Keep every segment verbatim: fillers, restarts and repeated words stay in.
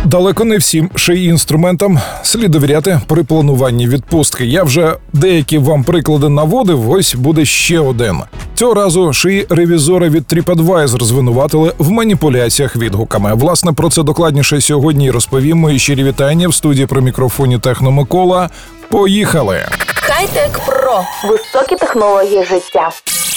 Далеко не всім шиї-інструментам слід довіряти при плануванні відпустки. Я вже деякі вам приклади наводив, ось буде ще один. Цього разу шиї-ревізори від TripAdvisor звинуватили в маніпуляціях відгуками. Власне, про це докладніше сьогодні і розповім. Мої щирі вітання в студії при мікрофоні Техно Микола. Поїхали! Хай-Тек Про. Високі технології життя.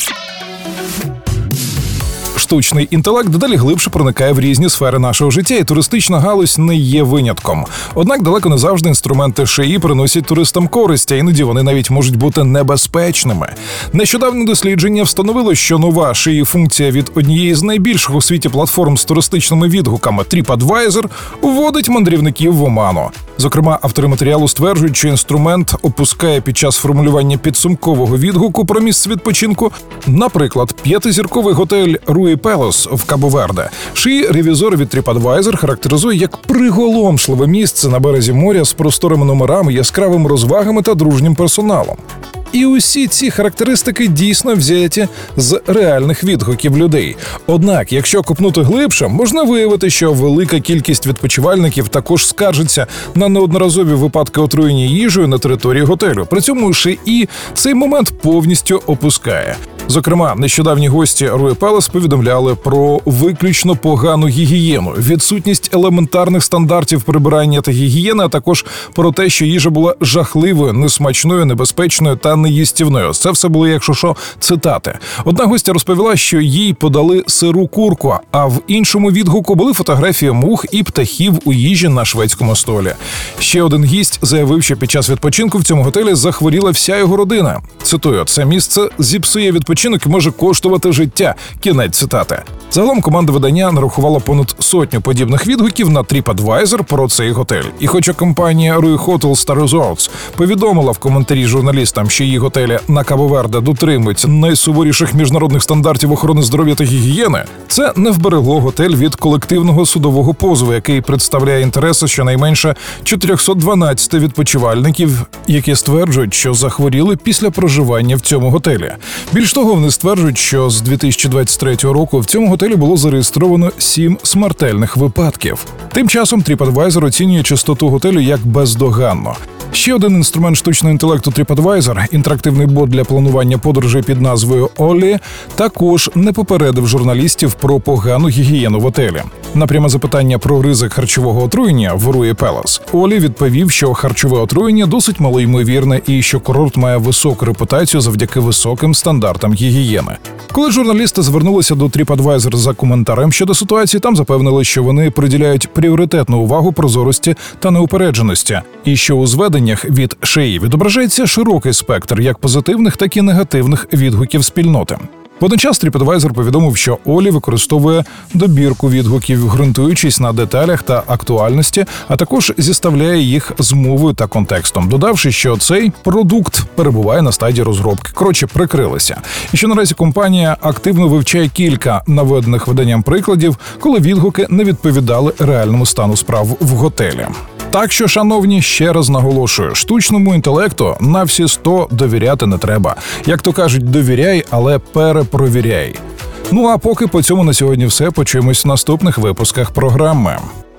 Штучний інтелект дедалі глибше проникає в різні сфери нашого життя, і туристична галузь не є винятком. Однак далеко не завжди інструменти ШИІ приносять туристам користь, а іноді вони навіть можуть бути небезпечними. Нещодавнє дослідження встановило, що нова ШИІ-функція від однієї з найбільших у світі платформ з туристичними відгуками TripAdvisor вводить мандрівників в оману. Зокрема, автори матеріалу стверджують, що інструмент опускає під час формулювання підсумкового відгуку про місце відпочинку, наприклад, п'ятизірковий готель Руї Пелос в Кабо-Верде. Шиї-ревізор від TripAdvisor характеризує як приголомшливе місце на березі моря з просторими номерами, яскравими розвагами та дружнім персоналом. І усі ці характеристики дійсно взяті з реальних відгуків людей. Однак, якщо копнути глибше, можна виявити, що велика кількість відпочивальників також скаржиться на неодноразові випадки отруєння їжею на території готелю. При цьому ШИІ цей момент повністю опускає. Зокрема, нещодавні гості Руї Пелос повідомляли про виключно погану гігієну, відсутність елементарних стандартів прибирання та гігієни, а також про те, що їжа була жахливою, несмачною, небезпечною та неїстівною. Це все були, якщо що, цитати. Одна гостя розповіла, що їй подали сиру курку, а в іншому відгуку були фотографії мух і птахів у їжі на шведському столі. Ще один гість заявив, що під час відпочинку в цьому готелі захворіла вся його родина. Цитую, «Це місце зіпсує відпочинок і може коштувати життя». Кінець цитати. Загалом команда видання нарахувала понад сотню подібних відгуків на TripAdvisor про цей готель. І хоча компанія Ruyi Hotels та Resorts повідомила в коментарі журналістам, що її готелі на Кабо-Верде дотримуються найсуворіших міжнародних стандартів охорони здоров'я та гігієни, це не вберегло готель від колективного судового позову, який представляє інтереси щонайменше чотириста дванадцять відпочивальників, які стверджують, що захворіли після проживання в цьому готелі. Більш того, вони стверджують, що з дві тисячі двадцять третього року в цьому готелі було зареєстровано сім смертельних випадків. Тим часом TripAdvisor оцінює чистоту готелю як бездоганно. Ще один інструмент штучного інтелекту TripAdvisor, інтерактивний бот для планування подорожей під назвою Олі, також не попередив журналістів про погану гігієну в готелі. На пряме запитання про ризик харчового отруєння в Руї Пелос Олі відповів, що харчове отруєння досить малоймовірне і що курорт має високу репутацію завдяки високим стандартам гігієни. Коли журналісти звернулися до TripAdvisor за коментарем щодо ситуації, там запевнили, що вони приділяють пріоритетну увагу прозорості та неупередженості, і що у зведеннях від ШИІ відображається широкий спектр як позитивних, так і негативних відгуків спільноти. Водночас TripAdvisor повідомив, що Олі використовує добірку відгуків, ґрунтуючись на деталях та актуальності, а також зіставляє їх з мовою та контекстом, додавши, що цей продукт перебуває на стадії розробки. Коротше, прикрилися. І що наразі компанія активно вивчає кілька наведених виданням прикладів, коли відгуки не відповідали реальному стану справ в готелі. Так що, шановні, ще раз наголошую, штучному інтелекту на всі сто довіряти не треба. Як то кажуть, довіряй, але перепровіряй. Ну а поки по цьому на сьогодні все. Почуємось в наступних випусках програми.